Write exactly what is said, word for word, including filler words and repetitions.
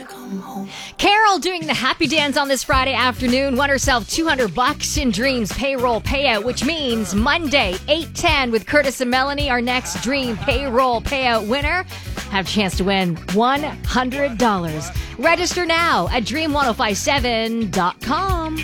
Carol doing the happy dance on this Friday afternoon won herself two hundred bucks in Dreams payroll payout, which means Monday, eight ten with Curtis and Melanie, our next Dream payroll payout winner, have a chance to win one hundred dollars. Register now at dream ten fifty-seven dot com.